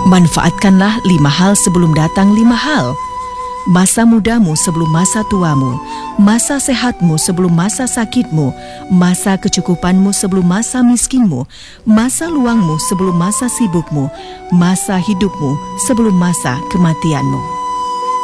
Manfaatkanlah 5 hal sebelum datang 5 hal. Masa mudamu sebelum masa tuamu, masa sehatmu sebelum masa sakitmu, masa kecukupanmu sebelum masa miskinmu, masa luangmu sebelum masa sibukmu, masa hidupmu sebelum masa kematianmu.